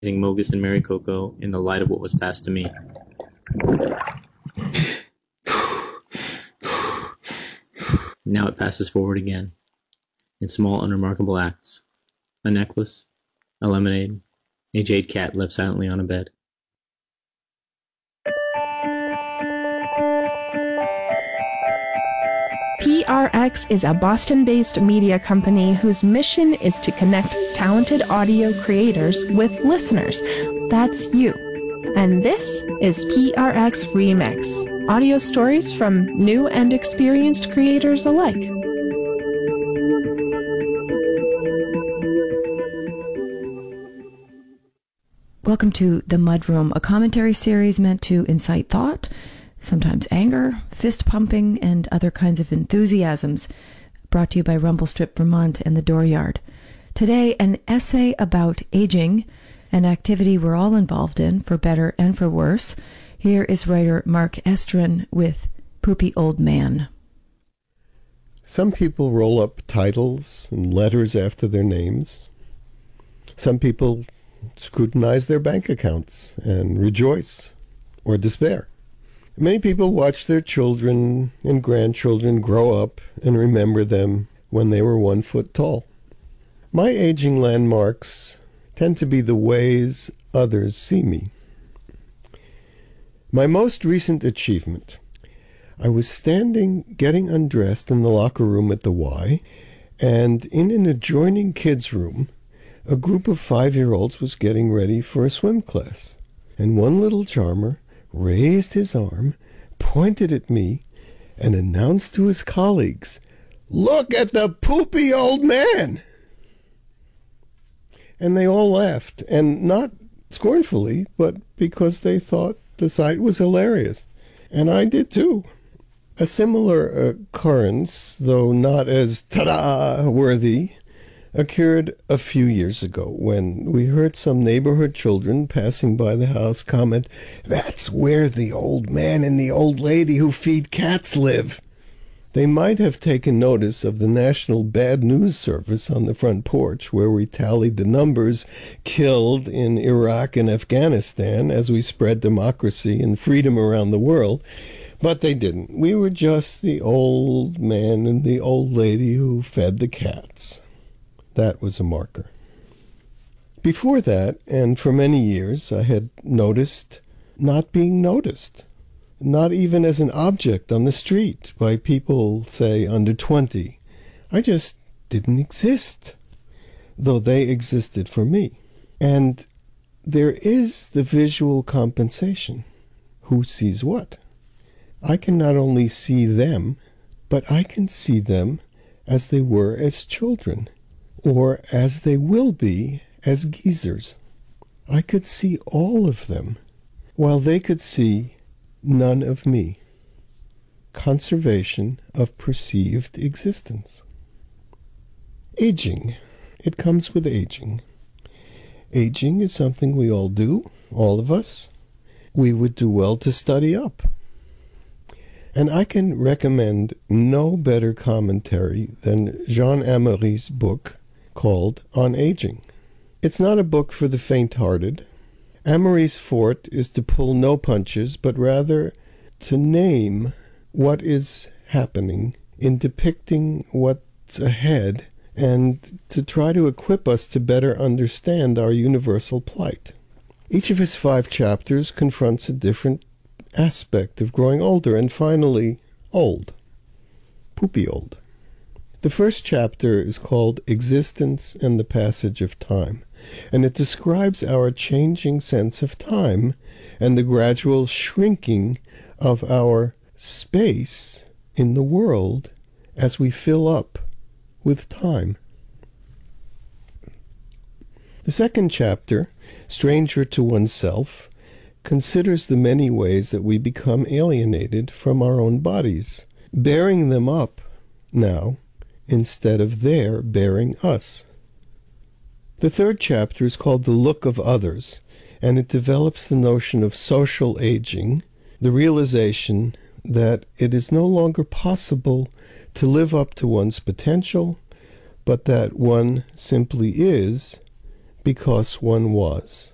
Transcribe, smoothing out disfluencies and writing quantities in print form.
Mogus and Mary Coco in the light of what was past to me. Now it passes forward again, in small, unremarkable acts. A necklace, a lemonade, a jade cat left silently on a bed. PRX is a Boston-based media company whose mission is to connect talented audio creators with listeners. That's you. And this is PRX Remix, audio stories from new and experienced creators alike. Welcome to The Mudroom, a commentary series meant to incite thought, sometimes anger, fist pumping, and other kinds of enthusiasms, brought to you by Rumblestrip Vermont and the Dooryard. Today, an essay about aging, an activity we're all involved in, for better and for worse. Here is writer Mark Estrin with Poopy Old Man. Some people roll up titles and letters after their names. Some people scrutinize their bank accounts and rejoice or despair. Many people watch their children and grandchildren grow up and remember them when they were 1 foot tall. My aging landmarks tend to be the ways others see me. My most recent achievement: I was standing getting undressed in the locker room at the Y, and in an adjoining kids' room, a group of 5-year-olds was getting ready for a swim class, and one little charmer raised his arm, pointed at me, and announced to his colleagues, "Look at the poopy old man!" And they all laughed, and not scornfully, but because they thought the sight was hilarious. And I did too. A similar occurrence, though not as ta-da worthy, occurred a few years ago when we heard some neighborhood children passing by the house comment, "That's where the old man and the old lady who feed cats live." They might have taken notice of the National Bad News Service on the front porch, where we tallied the numbers killed in Iraq and Afghanistan as we spread democracy and freedom around the world, but they didn't. We were just the old man and the old lady who fed the cats. That was a marker. Before that, and for many years, I had noticed not being noticed, not even as an object on the street by people, say, under 20. I just didn't exist, though they existed for me. And there is the visual compensation. Who sees what? I can not only see them, but I can see them as they were as children, or as they will be as geezers. I could see all of them, while they could see none of me. Conservation of perceived existence. Aging. It comes with aging. Aging is something we all do, all of us. We would do well to study up. And I can recommend no better commentary than Jean Amery's book called On Aging. It's not a book for the faint-hearted. Amory's forte is to pull no punches, but rather to name what is happening in depicting what's ahead, and to try to equip us to better understand our universal plight. Each of his 5 chapters confronts a different aspect of growing older, and finally, old. Poopy old. The first chapter is called Existence and the Passage of Time, and it describes our changing sense of time and the gradual shrinking of our space in the world as we fill up with time. The second chapter, Stranger to Oneself, considers the many ways that we become alienated from our own bodies, bearing them up now instead of their bearing us. The third chapter is called The Look of Others, and it develops the notion of social aging, the realization that it is no longer possible to live up to one's potential, but that one simply is because one was.